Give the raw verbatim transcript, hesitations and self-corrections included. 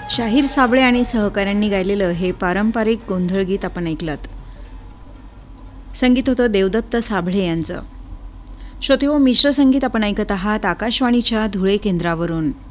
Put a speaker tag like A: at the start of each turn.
A: शाहीर साबळे आणि सहकाऱ्यांनी गायलेलं हे पारंपरिक गोंधळ गीत आपण ऐकलत. संगीत होतं देवदत्त साबळे यांचं. श्रोतेहो, मिश्र संगीत आपण ऐकत आहात आकाशवाणीच्या धुळे केंद्रावरून.